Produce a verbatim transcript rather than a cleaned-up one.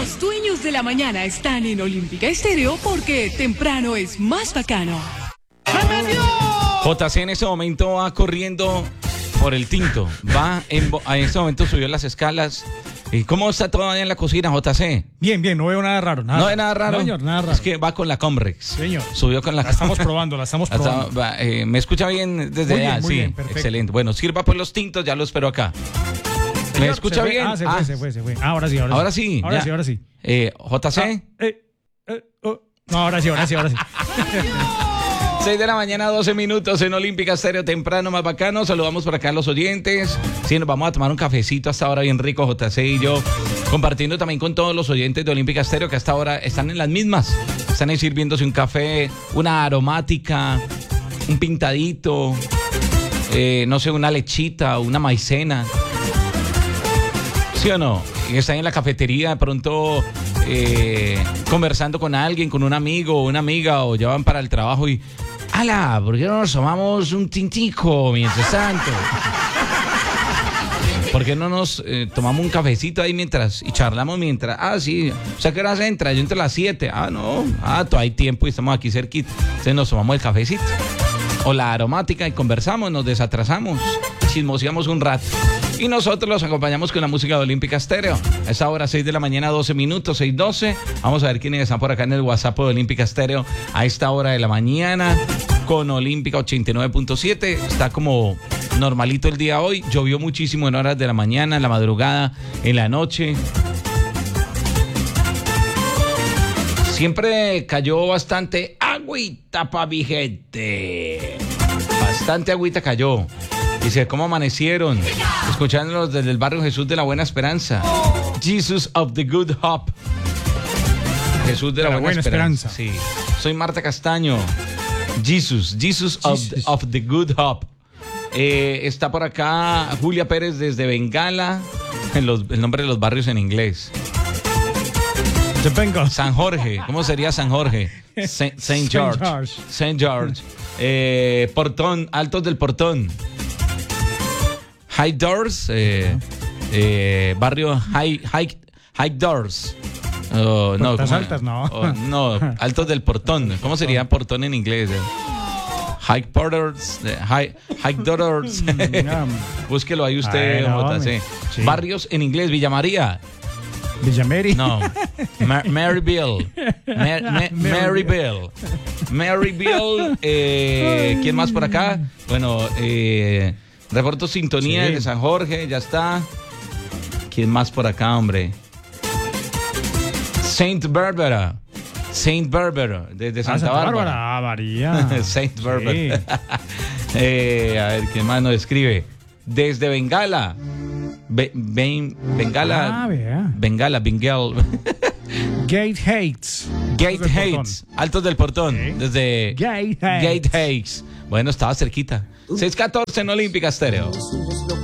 Los dueños de la mañana están en Olímpica Estéreo porque temprano es más bacano. J C en ese momento va corriendo por el tinto. Va en, en ese momento subió las escalas. ¿Y cómo está todo allá en la cocina, J C? Bien, bien, no veo nada raro. Nada ¿No ve nada raro? No, señor, nada raro. Es que va con la Comrex. Señor. Subió con la, la estamos probando, la estamos probando. Hasta, va, eh, ¿Me escucha bien desde muy allá? bien, muy sí, bien, perfecto. Excelente. Bueno, sirva por los tintos, ya lo espero acá. ¿Me Señor, escucha se bien? Ah, se ah, fue, se fue, se fue. Ah, ahora sí, ahora, ahora sí. sí. Ahora ya. sí, ahora sí. Eh, J C. Ah, eh, eh, oh. No, ahora sí, ahora sí, ahora sí. seis de la mañana, doce minutos en Olímpica Estéreo, temprano más bacano. Saludamos por acá a los oyentes. Sí, nos vamos a tomar un cafecito hasta ahora bien rico, J C y yo, compartiendo también con todos los oyentes de Olímpica Estéreo que hasta ahora están en las mismas. Están ahí sirviéndose un café, una aromática, un pintadito, eh, no sé, una lechita, una maicena. ¿Sí o no? Y están en la cafetería de pronto eh, conversando con alguien, con un amigo o una amiga, o ya van para el trabajo y ¡ala! ¿Por qué no nos tomamos un tintico mientras tanto? ¿Por qué no nos eh, tomamos un cafecito ahí mientras y charlamos mientras? Ah, sí. O sea, ¿qué horas entra? Yo entro a las siete. Ah, no. Ah, todavía hay tiempo y estamos aquí cerquita. Entonces nos tomamos el cafecito. O la aromática y conversamos, nos desatrasamos, chismoseamos un rato. Y nosotros los acompañamos con la música de Olímpica Estéreo. A esta hora, seis de la mañana, doce minutos, seis doce. Vamos a ver quiénes están por acá en el WhatsApp de Olímpica Estéreo a esta hora de la mañana con Olímpica ochenta y nueve punto siete. Está como normalito el día hoy. Llovió muchísimo en horas de la mañana, en la madrugada, en la noche. Siempre cayó bastante agüita pa' mi gente. Bastante agüita cayó. Dice, ¿cómo amanecieron? Escuchándolos desde el barrio Jesús de la Buena Esperanza. Jesus of the Good Hope. Jesús de, de la, la Buena, Buena Esperanza. Esperanza. Sí. Soy Marta Castaño. Jesus. Jesus, Jesus. Of, of the Good Hope. Eh, está por acá Julia Pérez desde Bengala. En los, el nombre de los barrios en inglés. San Jorge. ¿Cómo sería San Jorge? Saint, Saint George. Saint George. Eh, Portón. Altos del Portón. High Doors, eh, eh, barrio High, High, High Doors. Oh, no, ¿Puertas altas? No. Oh, no, Altos del Portón. ¿Cómo sería portón en inglés? High Porters, High, high Doors. Búsquelo ahí usted, Ay, no, J C. Sí. Barrios en inglés, Villa María. Villa Mary. No, Ma- Maryville. Ma- Ma- Maryville. Maryville. Eh, ¿Quién más por acá? Bueno, eh... reporto sintonía sí. de San Jorge, ya está. ¿Quién más por acá, hombre? Saint Barbara. Saint Barbara, desde Santa, ah, Santa Bárbara. Bárbara. Ah, María. Saint Barbara. Sí. eh, a ver, ¿quién más nos escribe? Desde Bengala. Be, ben, Bengala. Ah, vea. Bengala, Bengal. Gate Heights. Gate Heights. Altos del Portón. Sí. Desde Gate Heights. Gate Heights. Bueno, estaba cerquita. seis catorce en Olímpica Estéreo.